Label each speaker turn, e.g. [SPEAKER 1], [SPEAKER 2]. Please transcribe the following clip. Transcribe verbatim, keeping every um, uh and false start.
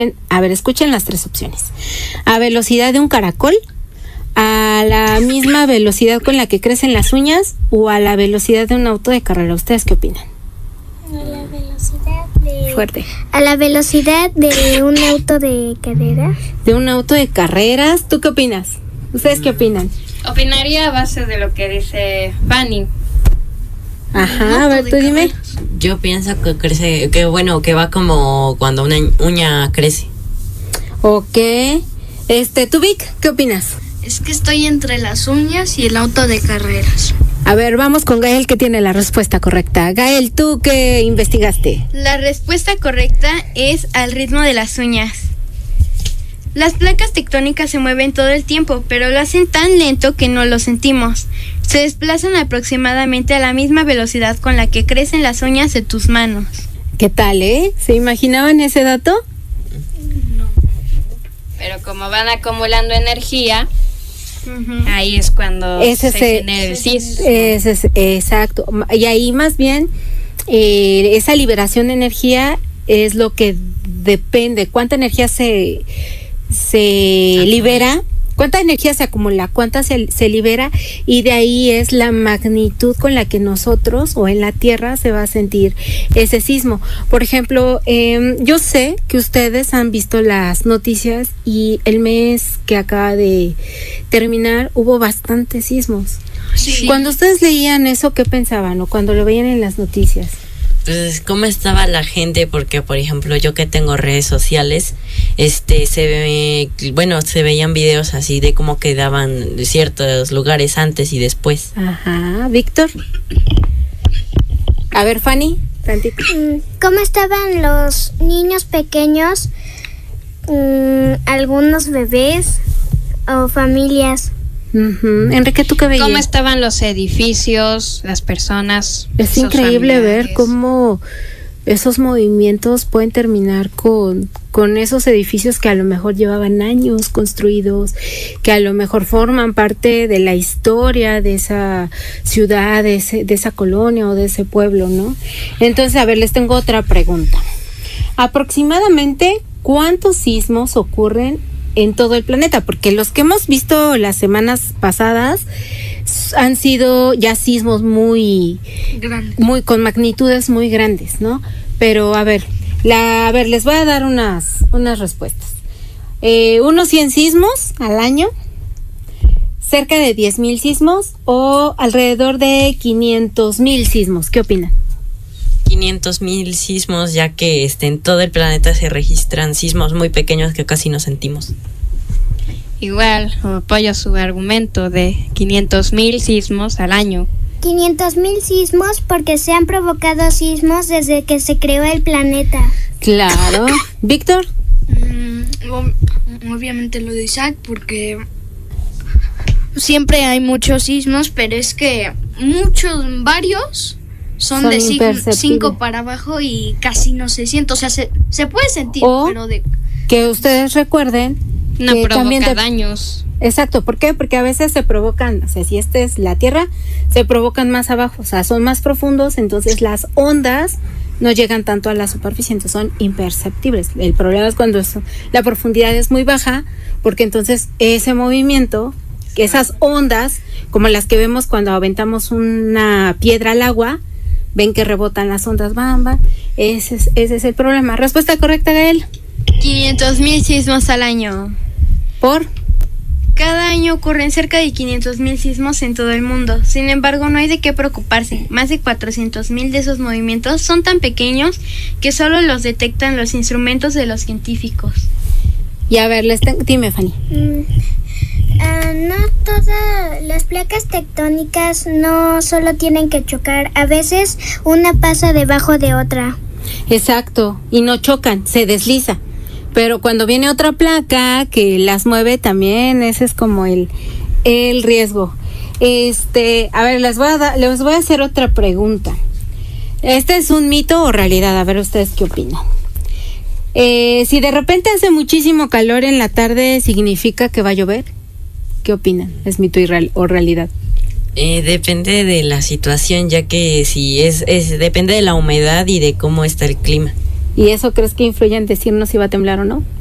[SPEAKER 1] A ver, escuchen las tres opciones. A velocidad de un caracol, a la misma velocidad con la que crecen las uñas o a la velocidad de un auto de carrera. ¿Ustedes qué opinan?
[SPEAKER 2] A la velocidad de...
[SPEAKER 1] Fuerte.
[SPEAKER 2] A la velocidad de un auto de carreras.
[SPEAKER 1] De un auto de carreras. ¿Tú qué opinas? ¿Ustedes qué opinan?
[SPEAKER 3] Opinaría a base de lo que dice Fanny.
[SPEAKER 1] Ajá, a ver, tú dime.
[SPEAKER 4] Yo pienso que crece, que bueno, que va como cuando una uña crece.
[SPEAKER 1] Ok. Este, ¿tú, Vic, qué opinas?
[SPEAKER 5] Es que estoy entre las uñas y el auto de carreras.
[SPEAKER 1] A ver, vamos con Gael, que tiene la respuesta correcta. Gael, ¿tú qué investigaste?
[SPEAKER 6] La respuesta correcta es al ritmo de las uñas. Las placas tectónicas se mueven todo el tiempo, pero lo hacen tan lento que no lo sentimos. Se desplazan aproximadamente a la misma velocidad con la que crecen las uñas de tus manos.
[SPEAKER 1] ¿Qué tal, eh? ¿Se imaginaban ese dato?
[SPEAKER 3] No. Pero como van acumulando energía, uh-huh, ahí es cuando
[SPEAKER 1] ese
[SPEAKER 3] se,
[SPEAKER 1] se
[SPEAKER 3] genera el sismo.
[SPEAKER 1] Ese es, exacto. Y ahí más bien eh, esa liberación de energía es lo que depende. ¿Cuánta energía se... se libera, cuánta energía se acumula, cuánta se, se libera, y de ahí es la magnitud con la que nosotros o en la Tierra se va a sentir ese sismo. Por ejemplo, eh, yo sé que ustedes han visto las noticias y el mes que acaba de terminar hubo bastantes sismos.
[SPEAKER 5] Sí.
[SPEAKER 1] Cuando ustedes leían eso, ¿qué pensaban? O cuando lo veían en las noticias.
[SPEAKER 4] Pues cómo estaba la gente, porque por ejemplo yo que tengo redes sociales, este se ve, bueno, se veían videos así de cómo quedaban ciertos lugares antes y después.
[SPEAKER 1] Ajá, Víctor. A ver, Fanny, tantito.
[SPEAKER 2] ¿Cómo estaban los niños pequeños, mmm, algunos bebés o familias?
[SPEAKER 1] Uh-huh. Enrique, ¿tú qué veías?
[SPEAKER 3] ¿Cómo estaban los edificios, las personas?
[SPEAKER 1] Es increíble ver cómo esos movimientos pueden terminar con, con esos edificios que a lo mejor llevaban años construidos, que a lo mejor forman parte de la historia de esa ciudad, de, ese, de esa colonia o de ese pueblo, ¿no? Entonces, a ver, les tengo otra pregunta. Aproximadamente, ¿cuántos sismos ocurren en todo el planeta? Porque los que hemos visto las semanas pasadas han sido ya sismos muy
[SPEAKER 5] Grande.
[SPEAKER 1] muy con magnitudes muy grandes, ¿no? Pero a ver, la, a ver, les voy a dar unas unas respuestas. Eh, unos cien sismos al año, cerca de diez mil sismos o alrededor de quinientos mil sismos. ¿Qué opinan?
[SPEAKER 4] quinientos mil sismos, ya que este, en todo el planeta se registran sismos muy pequeños que casi no sentimos.
[SPEAKER 3] Igual, apoyo su argumento de quinientos mil sismos al año.
[SPEAKER 2] quinientos mil sismos porque se han provocado sismos desde que se creó el planeta.
[SPEAKER 1] Claro. Víctor.
[SPEAKER 5] Mm, ob- obviamente lo de Isaac, porque siempre hay muchos sismos, pero es que muchos, varios... Son,
[SPEAKER 1] Son
[SPEAKER 5] de cinco para abajo y casi no se siente. O sea, se, se puede sentir,
[SPEAKER 1] o
[SPEAKER 5] pero de...
[SPEAKER 1] que ustedes recuerden
[SPEAKER 3] No
[SPEAKER 1] que
[SPEAKER 3] provoca
[SPEAKER 1] también te-
[SPEAKER 3] daños.
[SPEAKER 1] Exacto, ¿por qué? Porque a veces se provocan, o sea, si esta es la Tierra, se provocan más abajo, o sea, son más profundos, entonces las ondas no llegan tanto a la superficie, entonces son imperceptibles. El problema es cuando es, la profundidad es muy baja, porque entonces ese movimiento, esas ondas, como las que vemos cuando aventamos una piedra al agua, ven que rebotan las ondas, bamba. Ese es, ese es el problema. Respuesta correcta, Gael.
[SPEAKER 6] quinientos mil sismos al año.
[SPEAKER 1] ¿Por?
[SPEAKER 6] Cada año ocurren cerca de quinientos mil sismos en todo el mundo. Sin embargo, no hay de qué preocuparse. Más de cuatrocientos mil de esos movimientos son tan pequeños que solo los detectan los instrumentos de los científicos.
[SPEAKER 1] Y a ver, les ten- dime, Fanny.
[SPEAKER 2] Mm, ah, no todas las placas tectónicas no solo tienen que chocar, a veces una pasa debajo de otra.
[SPEAKER 1] Exacto, y no chocan, se desliza. Pero cuando viene otra placa que las mueve también, ese es como el, el riesgo. Este, a ver, les voy a dar, les voy a hacer otra pregunta. ¿Este es un mito o realidad? A ver ustedes qué opinan. Eh, si de repente hace muchísimo calor en la tarde, ¿significa que va a llover? ¿Qué opinan? ¿Es mito y real, o realidad?
[SPEAKER 4] Eh, depende de la situación, ya que si es, es depende de la humedad y de cómo está el clima.
[SPEAKER 1] ¿Y eso crees que influye en decirnos si va a temblar o no?